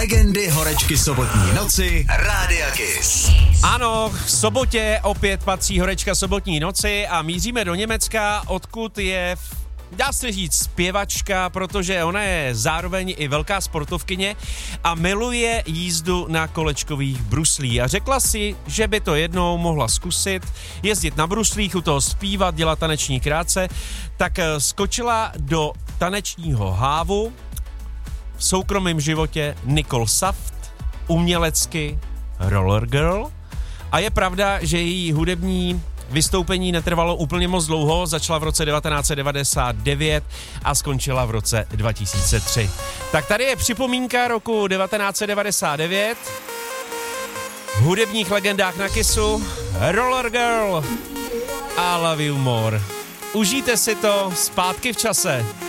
Legendy horečky sobotní noci Rádia Kiss. Ano, v sobotě opět patří horečka sobotní noci a míříme do Německa, odkud je, dá se říct, zpěvačka, protože ona je zároveň i velká sportovkyně a miluje jízdu na kolečkových bruslích. A řekla si, že by to jednou mohla zkusit, jezdit na bruslích, u toho zpívat, dělat taneční krátce, tak skočila do tanečního hávu, v soukromém životě Nicole Saft, umělecky Roller Girl. A je pravda, že její hudební vystoupení netrvalo úplně moc dlouho, začala v roce 1999 a skončila v roce 2003. Tak tady je připomínka roku 1999 v hudebních legendách na Kissu Roller Girl, I Love You More. Užijte si to zpátky v čase.